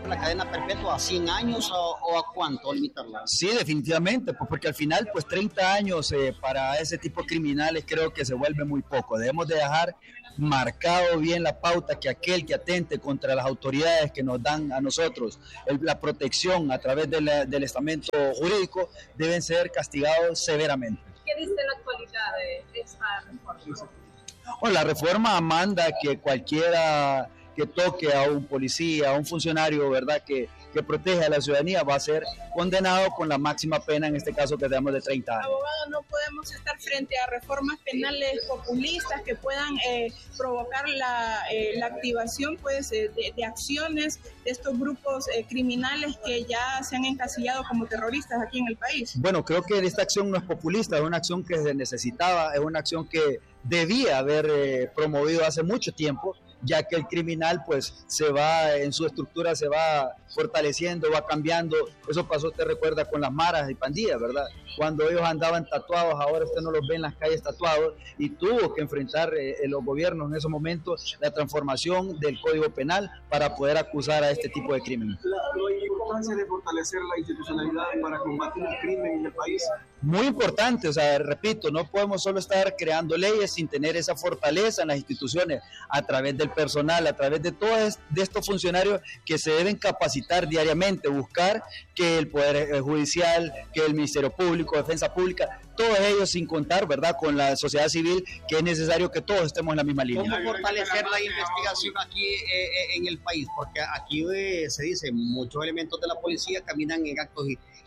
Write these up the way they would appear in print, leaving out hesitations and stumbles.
la cadena perpetua a 100 años o a cuánto limitarla? Sí, definitivamente, pues porque al final pues 30 años para ese tipo de criminales creo que se vuelve muy poco. Debemos de dejar marcado bien la pauta que aquel que atente contra las autoridades que nos dan a nosotros la protección a través del estamento jurídico deben ser castigados severamente. ¿Qué dice la actualidad de esta reforma? Bueno, la reforma manda que cualquiera que toque a un policía, a un funcionario, ¿verdad?, que protege a la ciudadanía, va a ser condenado con la máxima pena, en este caso que tenemos de 30 años. Abogado, no podemos estar frente a reformas penales populistas que puedan provocar la activación pues, de acciones de estos grupos criminales que ya se han encasillado como terroristas aquí en el país. Bueno, creo que esta acción no es populista, es una acción que se necesitaba, es una acción que debía haber promovido hace mucho tiempo, ya que el criminal pues se va en su estructura, se va fortaleciendo, va cambiando. Eso pasó, te recuerda, con las maras y pandillas, ¿verdad? Cuando ellos andaban tatuados, ahora usted no los ve en las calles tatuados, y tuvo que enfrentar los gobiernos en esos momentos la transformación del Código Penal para poder acusar a este tipo de crímenes. La importancia de fortalecer la institucionalidad para combatir el crimen en el país. Muy importante, o sea, repito, no podemos solo estar creando leyes sin tener esa fortaleza en las instituciones, a través del personal, a través de todos de estos funcionarios que se deben capacitar diariamente, buscar que el Poder Judicial, que el Ministerio Público, Defensa Pública, todos ellos, sin contar, ¿verdad?, con la sociedad civil, que es necesario que todos estemos en la misma línea. ¿Cómo fortalecer la investigación aquí en el país? Porque aquí se dice, muchos elementos de la policía caminan en actos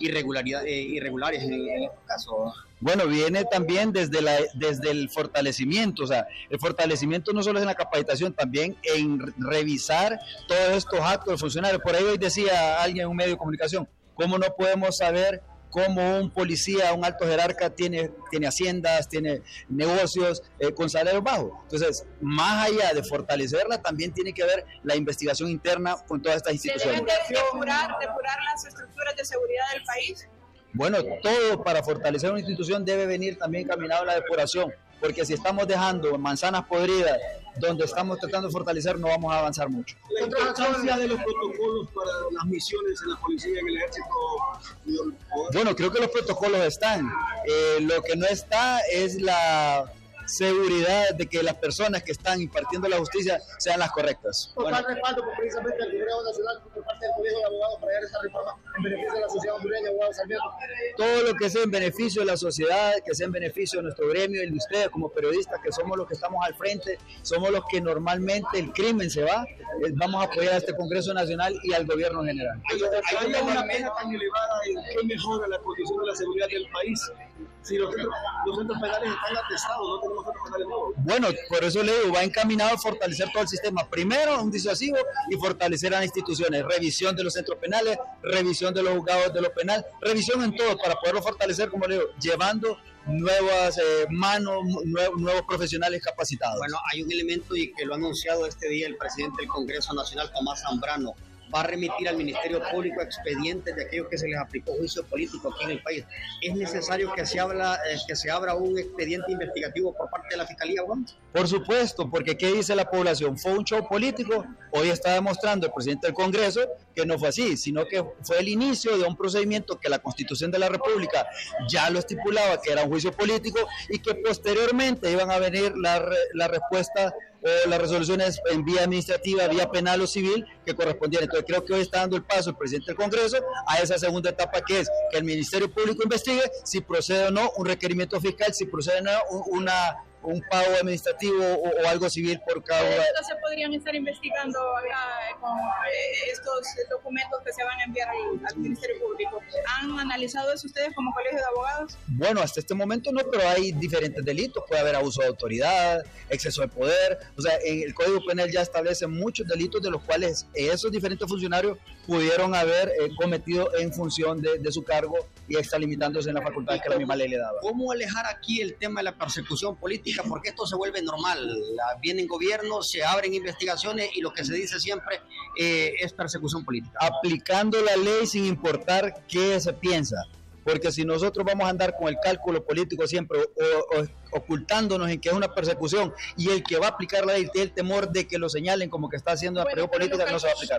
irregulares en este caso. Bueno, viene también desde el fortalecimiento, o sea, el fortalecimiento no solo es en la capacitación, también en revisar todos estos actos de funcionarios. Por ahí hoy decía alguien en un medio de comunicación, ¿cómo no podemos saber cómo un policía, un alto jerarca tiene haciendas, tiene negocios con salarios bajos? Entonces, más allá de fortalecerla, también tiene que ver la investigación interna con todas estas instituciones. ¿Se deben depurar las estructuras de seguridad del país? Bueno, todo para fortalecer una institución debe venir también caminado a la depuración, porque si estamos dejando manzanas podridas donde estamos tratando de fortalecer, no vamos a avanzar mucho. La importancia de los protocolos para las misiones en la policía y en el ejército. Bueno, creo que los protocolos están. Lo que no está es la seguridad de que las personas que están impartiendo la justicia sean las correctas. Total respaldo precisamente al Congreso Nacional por parte del Colegio de Abogados para llevar esta reforma en beneficio de la sociedad hondureña, abogado Sarmiento. Todo lo que sea en beneficio de la sociedad, que sea en beneficio de nuestro gremio y de ustedes como periodistas, que somos los que estamos al frente, somos los que normalmente el crimen se va, vamos a apoyar a este Congreso Nacional y al gobierno en general. ¿Hay una pena tan elevada en qué mejora la condición de la seguridad del país? Si los centros penales están atestados, no tenemos centros penales nuevos. Bueno, por eso le digo, va encaminado a fortalecer todo el sistema. Primero, un disuasivo y fortalecer a las instituciones. Revisión de los centros penales, revisión de los juzgados de lo penal, revisión en todo para poderlo fortalecer, como le digo, llevando nuevas manos, nuevos profesionales capacitados. Bueno, hay un elemento y que lo ha anunciado este día el presidente del Congreso Nacional, Tomás Zambrano. Va a remitir al Ministerio Público expedientes de aquellos que se les aplicó juicio político aquí en el país. ¿Es necesario que se abra un expediente investigativo por parte de la Fiscalía, Juan? Por supuesto, porque ¿qué dice la población? ¿Fue un show político? Hoy está demostrando el presidente del Congreso que no fue así, sino que fue el inicio de un procedimiento que la Constitución de la República ya lo estipulaba, que era un juicio político, y que posteriormente iban a venir la respuesta o las resoluciones en vía administrativa, vía penal o civil que correspondían. Entonces creo que hoy está dando el paso el presidente del Congreso a esa segunda etapa, que es que el Ministerio Público investigue si procede o no un requerimiento fiscal, si procede o no un pago administrativo o algo civil por cada uno. ¿Se podrían estar investigando acá con estos documentos que se van a enviar al Ministerio Público? ¿Han analizado eso ustedes como colegio de abogados? Bueno, hasta este momento no, pero hay diferentes delitos. Puede haber abuso de autoridad, exceso de poder. O sea, en el Código Penal ya establece muchos delitos de los cuales esos diferentes funcionarios pudieron haber cometido en función de su cargo y extralimitándose en las facultades que la misma ley le daba. ¿Cómo alejar aquí el tema de la persecución política? Porque esto se vuelve normal. Vienen gobiernos, se abren investigaciones y lo que se dice siempre es persecución política. Aplicando la ley sin importar qué se piensa. Porque si nosotros vamos a andar con el cálculo político siempre o ocultándonos en que es una persecución, y el que va a aplicar la ley tiene el temor de que lo señalen como que está haciendo una política, no se va a aplicar. Cálculos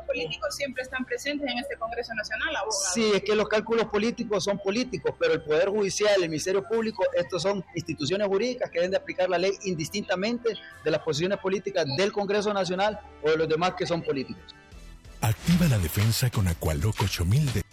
políticos siempre están presentes en este Congreso Nacional, abogado. Sí, es que los cálculos políticos son políticos, pero el Poder Judicial, el Ministerio Público, estos son instituciones jurídicas que deben de aplicar la ley indistintamente de las posiciones políticas del Congreso Nacional o de los demás que son políticos. Activa la defensa con Aqualoc 8000 de